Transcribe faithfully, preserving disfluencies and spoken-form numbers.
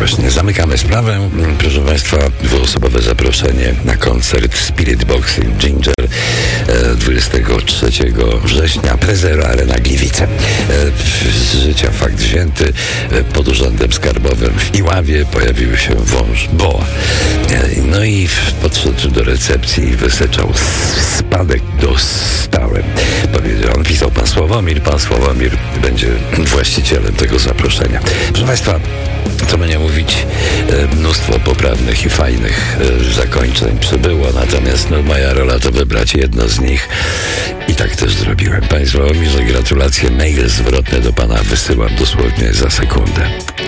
właśnie zamykamy sprawę. Proszę Państwa, dwuosobowe zaproszenie na koncert Spirit Box in Ginger dwudziestego trzeciego września, Prezero Arena Gliwice. Z życia fakt wzięty. Pod Urzędem Skarbowym w Iławie pojawił się wąż boa. No i podszedł do recepcji i wysyczał: spadek dostałem. Powiedział, on pisał pan Sławomir, pan Sławomir będzie właścicielem tego zaproszenia. Proszę Państwa, co by nie mówić, mnóstwo poprawnych i fajnych zakończeń przybyło, natomiast no, moja rola to wybrać jedno z nich i tak też zrobiłem. Panie Sławomirze, gratulacje, mail zwrotny do pana wysyłam dosłownie za sekundę.